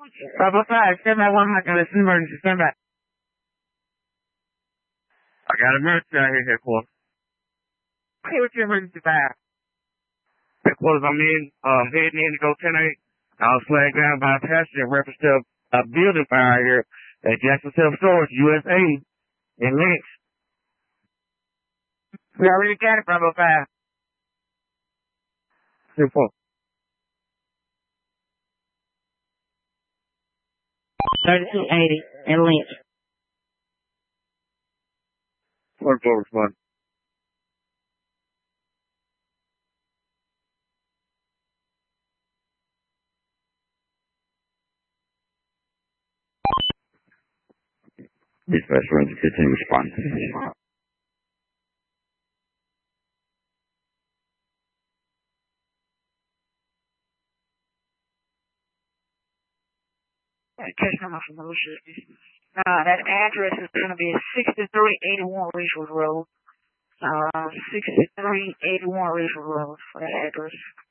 Bravo 5, stand by 100, it's an emergency, stand by. I got emergency out here, headquarters. Hey, what's your emergency fire? Headquarters, I'm heading in to go 10-8. I was flagged down by a passenger in reference to a building fire here at Jackson Self-Storage, USA, in Lynch. We already got it, Bravo 5. 2-4. 3280 in Lynch. 44 respond. Dispatch Ranger 15 respond. Case number from Militia. That address is going to be 6381 Rachel Road. 6381 Rachel Road for that address.